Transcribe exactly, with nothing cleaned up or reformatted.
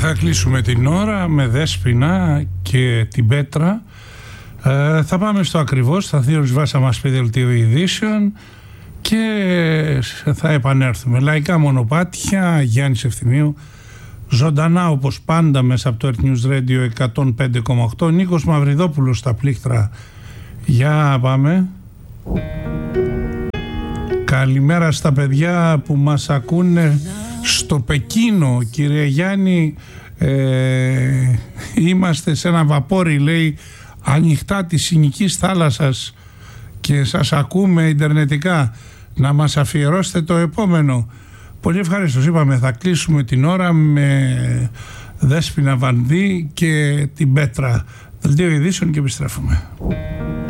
θα κλείσουμε την ώρα με Δέσποινα και την Πέτρα. Ε, θα πάμε στο ακριβώς, θα Θείος Βάσα μας πει δελτίο ειδήσεων και θα επανέλθουμε. Λαϊκά μονοπάτια, Γιάννης Ευθυμίου, ζωντανά όπως πάντα μέσα από το Earth News Radio εκατόν πέντε κόμμα οκτώ. Νίκος Μαυριδόπουλος στα πλήκτρα. Για πάμε. Καλημέρα στα παιδιά που μας ακούνε στο Πεκίνο. Κύριε Γιάννη, ε, είμαστε σε ένα βαπόρι, λέει, ανοιχτά της Συνικής θάλασσας και σας ακούμε ιντερνετικά. Να μας αφιερώσετε το επόμενο. Πολύ ευχαριστώ. Είπαμε θα κλείσουμε την ώρα με Δέσποινα Βανδύ και την Πέτρα. Δελτίο ειδήσεων και επιστρέφουμε.